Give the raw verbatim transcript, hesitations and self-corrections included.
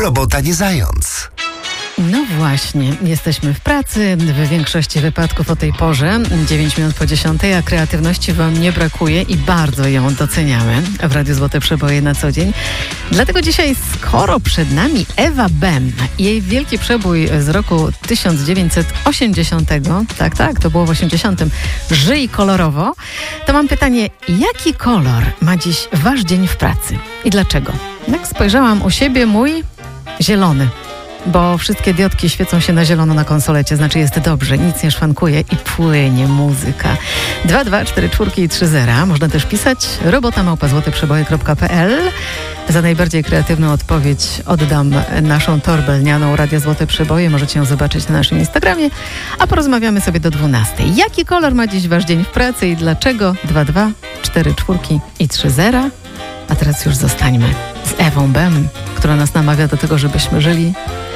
Robota nie zając. No właśnie, jesteśmy w pracy, w większości wypadków o tej porze, dziewięć minut po dziesiątej, a kreatywności Wam nie brakuje i bardzo ją doceniamy w Radiu Złote Przeboje na co dzień. Dlatego dzisiaj, skoro przed nami Ewa Bem i jej wielki przebój z roku tysiąc dziewięćset osiemdziesiątego, tak, tak, to było w osiemdziesiątym, Żyj kolorowo, to mam pytanie, jaki kolor ma dziś Wasz dzień w pracy i dlaczego? Jak spojrzałam u siebie, mój zielony. Bo wszystkie diodki świecą się na zielono na konsolecie, znaczy jest dobrze, nic nie szwankuje i płynie muzyka. dwa dwa cztery cztery i trzy zero. Można też pisać robota małpa złote przeboje kropka p l. Za najbardziej kreatywną odpowiedź oddam naszą torbę lnianą Radia Złote Przeboje. Możecie ją zobaczyć na naszym Instagramie, a porozmawiamy sobie do dwunastej. Jaki kolor ma dziś Wasz dzień w pracy i dlaczego? dwa dwa cztery cztery i trzy zero. A teraz już zostańmy z Ewą Bem, która nas namawia do tego, żebyśmy żyli